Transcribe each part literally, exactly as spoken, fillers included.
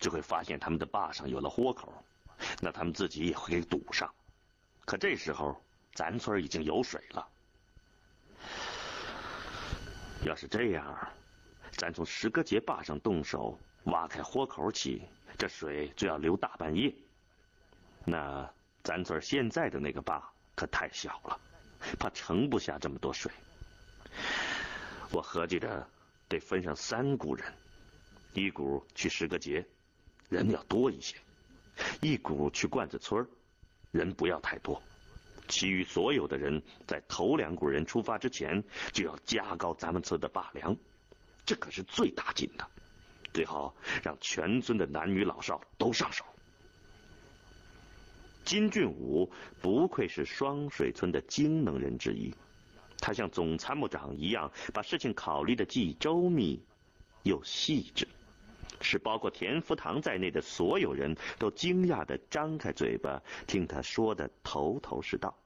就会发现他们的坝上有了豁口，那他们自己也会给堵上。可这时候咱村已经有水了。要是这样，咱从石歌节坝上动手挖开豁口起，这水就要流大半夜。那咱村现在的那个坝可太小了，怕盛不下这么多水。我合计着得分上三股人，一股去石歌节，人要多一些；一股去罐子村，人不要太多；其余所有的人在头两股人出发之前就要加高咱们村的坝梁，这可是最大劲的，最好让全村的男女老少都上手。金俊武不愧是双水村的精能人之一，他像总参谋长一样，把事情考虑的既周密又细致，使包括田福堂在内的所有人都惊讶地张开嘴巴听他说的头头是道。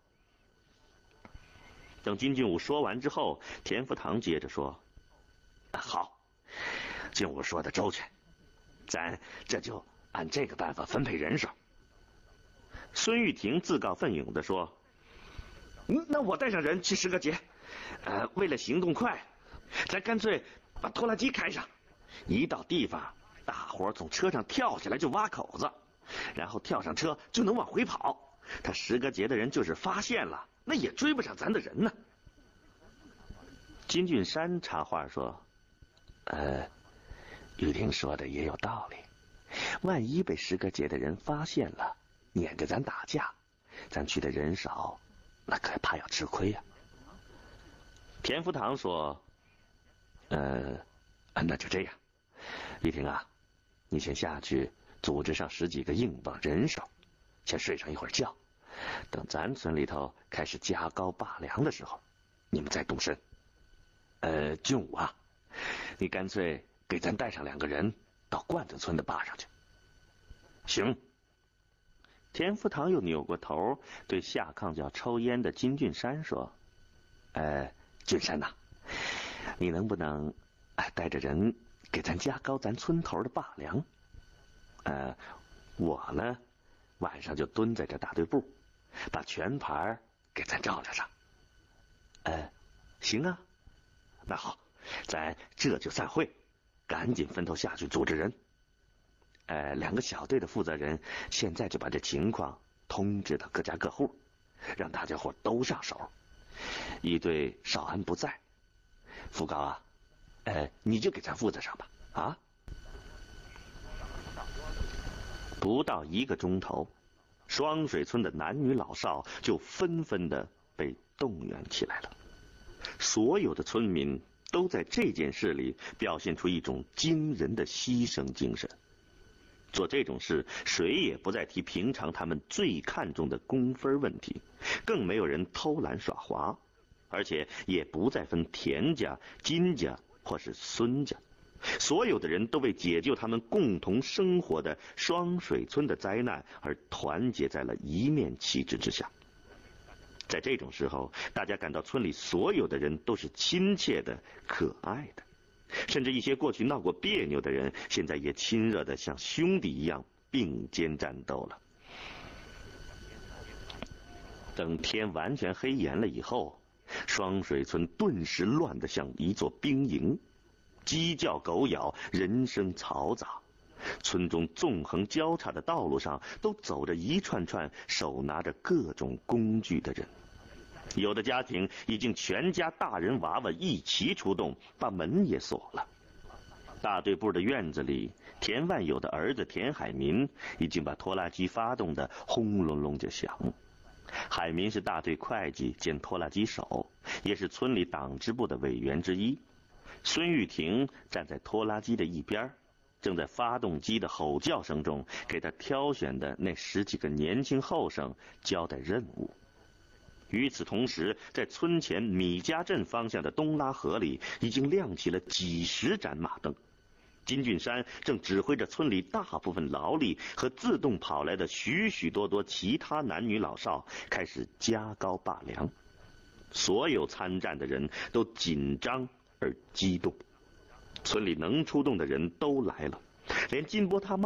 等金俊武说完之后，田福堂接着说：好，俊武说的周全，咱这就按这个办法分配人手。孙玉婷自告奋勇地说：那我带上人去石歌节，呃，为了行动快，咱干脆把拖拉机开上，一到地方大伙从车上跳下来就挖口子，然后跳上车就能往回跑。他石歌节的人就是发现了，那也追不上咱的人呢。金俊山插话说：呃，玉婷说的也有道理，万一被石歌节的人发现了，撵着咱打架，咱去的人少，那可怕要吃亏呀、啊。田福堂说：呃，那就这样，玉婷啊，你先下去组织上十几个硬棒人手，先睡上一会儿觉，等咱村里头开始加高坝梁的时候，你们再动身。呃，俊武啊，你干脆给咱带上两个人到罐子村的坝上去。行。田福堂又扭过头对下炕就要抽烟的金俊山说：呃，俊山呐、啊，你能不能带着人给咱加高咱村头的坝梁？呃，我呢晚上就蹲在这大队部，把全盘给咱照料上。呃，行啊，那好，咱这就散会，赶紧分头下去组织人。呃，两个小队的负责人现在就把这情况通知到各家各户，让大家伙都上手。一队少安不在，福高啊，呃，你就给咱负责上吧，啊！不到一个钟头，双水村的男女老少就纷纷的被动员起来了。所有的村民都在这件事里表现出一种惊人的牺牲精神。做这种事，谁也不再提平常他们最看重的工分问题，更没有人偷懒耍滑，而且也不再分田家、金家或是孙家，所有的人都为解救他们共同生活的双水村的灾难而团结在了一面旗帜之下。在这种时候，大家感到村里所有的人都是亲切的、可爱的。甚至一些过去闹过别扭的人，现在也亲热的像兄弟一样并肩战斗了。等天完全黑严了以后，双水村顿时乱得像一座兵营，鸡叫狗咬，人声嘈杂。村中纵横交叉的道路上都走着一串串手拿着各种工具的人，有的家庭已经全家大人娃娃一齐出动，把门也锁了。大队部的院子里，田万有的儿子田海民已经把拖拉机发动的轰隆隆就响。海民是大队会计兼拖拉机手，也是村里党支部的委员之一。孙玉婷站在拖拉机的一边，正在发动机的吼叫声中给他挑选的那十几个年轻后生交代任务。与此同时，在村前米家镇方向的东拉河里已经亮起了几十盏马灯。金俊山正指挥着村里大部分劳力和自动跑来的许许多多其他男女老少开始加高坝梁。所有参战的人都紧张而激动，村里能出动的人都来了，连金波他妈